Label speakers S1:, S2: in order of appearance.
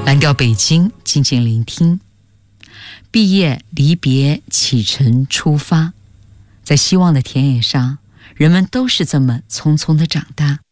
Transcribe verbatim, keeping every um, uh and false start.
S1: 蓝调北京，静静聆听。毕业、离别、启程、出发，在希望的田野上，人们都是这么匆匆的长大。